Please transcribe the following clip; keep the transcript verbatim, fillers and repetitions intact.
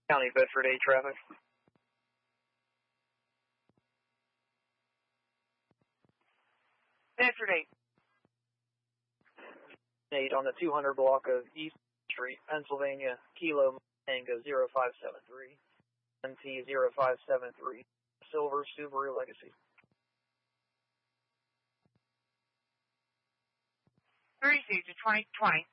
County Bedford eight traffic. Bedford eight. eight on the two hundred block of East Street, Pennsylvania, Kilo Tango zero five seven three, M T zero five seven three, Silver Subaru Legacy. thirty-two to twenty twenty.